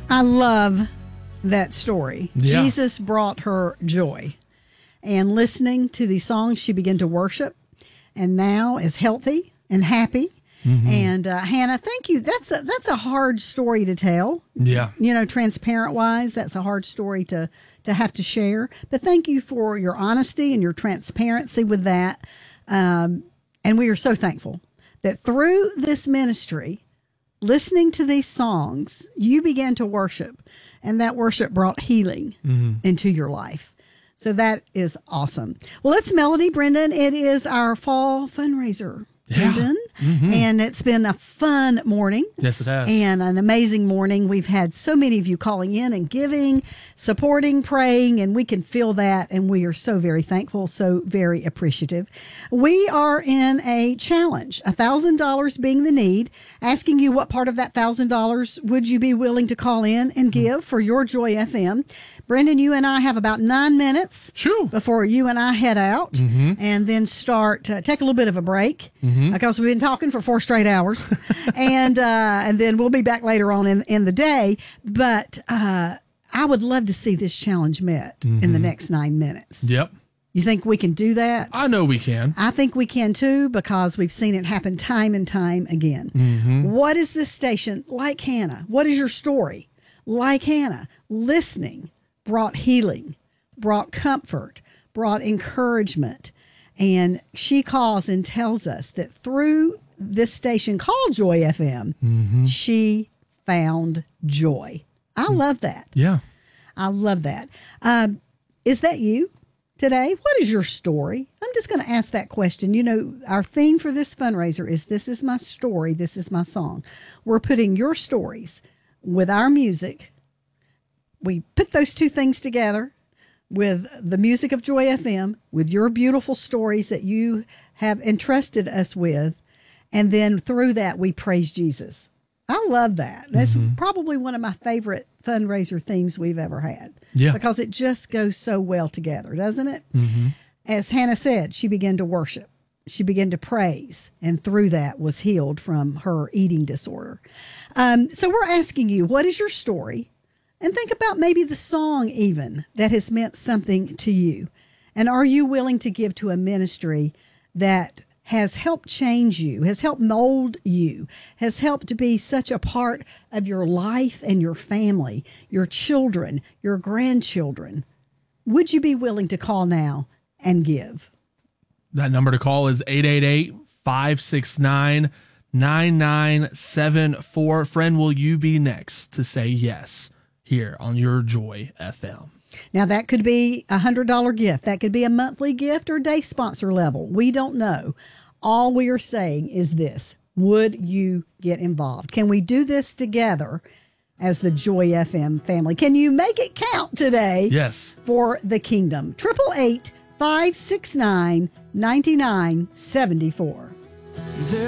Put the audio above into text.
I love that story. Yeah. Jesus brought her joy. And listening to these songs, she began to worship and now is healthy and happy. Mm-hmm. And Hannah, thank you. That's a hard story to tell. Yeah. You know, transparent wise, that's a hard story to have to share. But thank you for your honesty and your transparency with that. And we are so thankful that through this ministry, listening to these songs, you began to worship, and that worship brought healing into your life. So that is awesome. Well, it's Melody, Brendan. It is our fall fundraiser, Brendan. And it's been a fun morning. Yes, it has. And an amazing morning. We've had so many of you calling in and giving, supporting, praying, and we can feel that. And we are so very thankful, so very appreciative. We are in a challenge, $1,000 being the need, asking you what part of that $1,000 would you be willing to call in and give for your Joy FM. Brendan, you and I have about 9 minutes before you and I head out and then start, take a little bit of a break because we've been talking for 4 straight hours and then we'll be back later on in the day. But I would love to see this challenge met in the next 9 minutes. Yep. You think we can do that? I know we can. I think we can too, because we've seen it happen time and time again. What is this station like Hannah? What is your story? Like Hannah, listening brought healing, brought comfort, brought encouragement. And she calls and tells us that through this station called Joy FM, she found joy. I love that. Yeah. I love that. Is that you today? What is your story? I'm just going to ask that question. You know, our theme for this fundraiser is This Is My Story, This Is My Song. We're putting your stories with our music. We put those two things together with the music of Joy FM, with your beautiful stories that you have entrusted us with. And then through that, we praise Jesus. I love that. That's probably one of my favorite fundraiser themes we've ever had. Yeah. Because it just goes so well together, doesn't it? As Hannah said, she began to worship. She began to praise, and through that was healed from her eating disorder. So we're asking you, what is your story? And think about maybe the song even that has meant something to you. And are you willing to give to a ministry that has helped change you, has helped mold you, has helped to be such a part of your life and your family, your children, your grandchildren? Would you be willing to call now and give? That number to call is 888-569-9974. Friend, will you be next to say yes here on your Joy FM? Now, that could be a $100 gift. That could be a monthly gift or day sponsor level. We don't know. All we are saying is this. Would you get involved? Can we do this together as the Joy FM family? Can you make it count today? Yes. For the kingdom. 888-569-9974.